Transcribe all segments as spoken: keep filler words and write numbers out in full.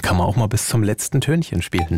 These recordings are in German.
kann man auch mal bis zum letzten Tönchen spielen.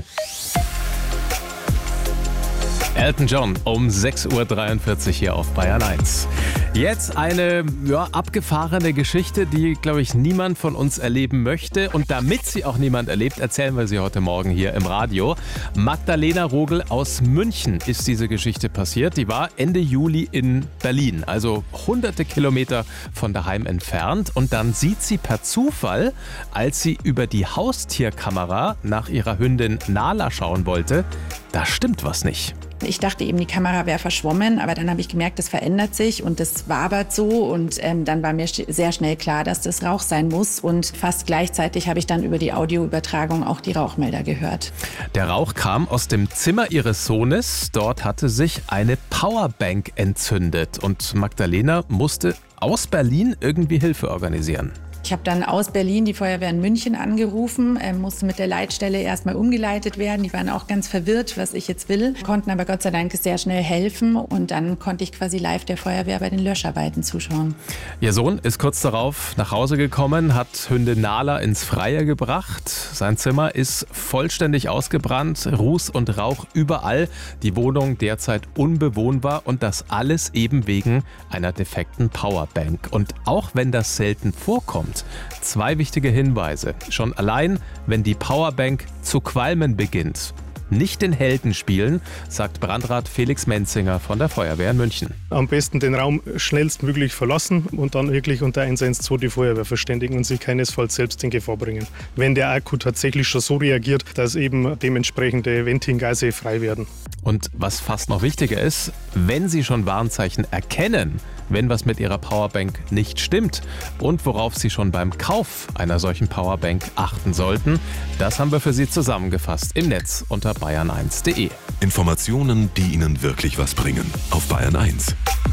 Elton John um sechs Uhr dreiundvierzig hier auf Bayern eins. Jetzt eine ja, abgefahrene Geschichte, die, glaube ich, niemand von uns erleben möchte. Und damit sie auch niemand erlebt, erzählen wir sie heute Morgen hier im Radio. Magdalena Rogel aus München ist diese Geschichte passiert. Die war Ende Juli in Berlin, also hunderte Kilometer von daheim entfernt. Und dann sieht sie per Zufall, als sie über die Haustierkamera nach ihrer Hündin Nala schauen wollte, da stimmt was nicht. Ich dachte eben, die Kamera wäre verschwommen, aber dann habe ich gemerkt, das verändert sich und das wabert so. Und ähm, dann war mir sehr schnell klar, dass das Rauch sein muss. Und fast gleichzeitig habe ich dann über die Audioübertragung auch die Rauchmelder gehört. Der Rauch kam aus dem Zimmer ihres Sohnes. Dort hatte sich eine Powerbank entzündet und Magdalena musste aus Berlin irgendwie Hilfe organisieren. Ich habe dann aus Berlin die Feuerwehr in München angerufen, äh, musste mit der Leitstelle erstmal umgeleitet werden. Die waren auch ganz verwirrt, was ich jetzt will, konnten aber Gott sei Dank sehr schnell helfen. Und dann konnte ich quasi live der Feuerwehr bei den Löscharbeiten zuschauen. Ihr Sohn ist kurz darauf nach Hause gekommen, hat Hündin Nala ins Freie gebracht. Sein Zimmer ist vollständig ausgebrannt, Ruß und Rauch überall. Die Wohnung derzeit unbewohnbar und das alles eben wegen einer defekten Powerbank. Und auch wenn das selten vorkommt, zwei wichtige Hinweise. Schon allein, wenn die Powerbank zu qualmen beginnt. Nicht den Helden spielen, sagt Brandrat Felix Menzinger von der Feuerwehr in München. Am besten den Raum schnellstmöglich verlassen und dann wirklich unter eins eins zwei die Feuerwehr verständigen und sich keinesfalls selbst in Gefahr bringen. Wenn der Akku tatsächlich schon so reagiert, dass eben dementsprechende Ventingase frei werden. Und was fast noch wichtiger ist, wenn Sie schon Warnzeichen erkennen, wenn was mit Ihrer Powerbank nicht stimmt und worauf Sie schon beim Kauf einer solchen Powerbank achten sollten, das haben wir für Sie zusammengefasst im Netz unter bayern eins punkt de. Informationen, die Ihnen wirklich was bringen. Auf Bayern eins.